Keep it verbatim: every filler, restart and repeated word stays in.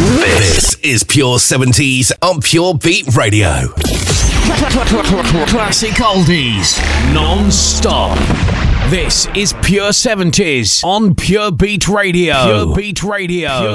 This is Pure seventies on Pure Beat Radio. Classic oldies, non-stop. This is Pure seventies on Pure Beat Radio. Pure Beat Radio. Pure